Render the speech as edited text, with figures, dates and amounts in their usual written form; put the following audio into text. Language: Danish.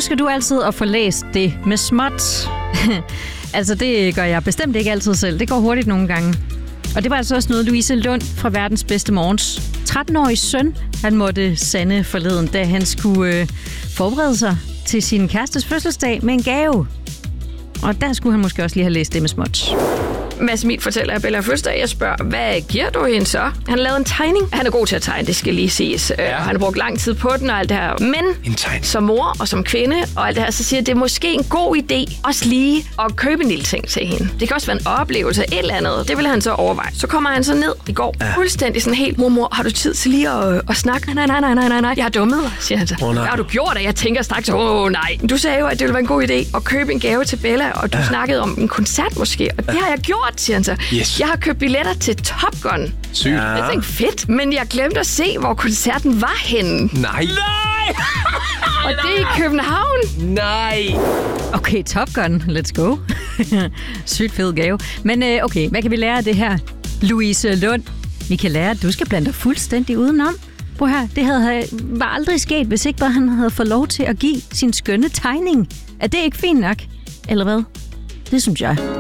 husker du altid at få læst det med småt? Altså, det gør jeg bestemt ikke altid selv. Det går hurtigt nogle gange. Og det var altså også noget, Louise Lund fra Verdens Bedste Morgens 13-årige søn, han måtte sande forleden, da han skulle forberede sig til sin kærestes fødselsdag med en gave. Og der skulle han måske også lige have læst det med småt. Mads Emil fortæller, at Bella har fødselsdag. Jeg spørger, hvad giver du hende så? Han har lavet en tegning. Han er god til at tegne, det skal lige siges. Han har brugt lang tid på den og alt det her. Men som mor og som kvinde og alt det her, så siger jeg, at det er måske en god idé også lige at købe en lille ting til hende. Det kan også være en oplevelse af et eller andet. Det vil han så overveje. Så kommer han så ned i går. Fuldstændig sådan helt, mor, har du tid til lige at snakke? Nej. Jeg har dummet dig, siger han så. Hvad har du gjort? Og jeg tænker straks, nej. Du sagde jo, at det ville være en god idé at købe en gave til Bella, og du snakkede om en koncert måske. Og det har jeg gjort, siger han så. Yes. Jeg har købt billetter til Top Gun. Sygt. Jeg tænkte, fedt, men jeg glemte at se, hvor koncerten var henne. Nej! Og det er i København. Nej! Okay, Top Gun. Let's go. Sygt fed gave. Men okay, hvad kan vi lære af det her? Louise Lund, vi kan lære, at du skal blande dig fuldstændig udenom. Prøv her, det var aldrig sket, hvis ikke bare han havde fået lov til at give sin skønne tegning. Er det ikke fint nok? Eller hvad? Det synes jeg.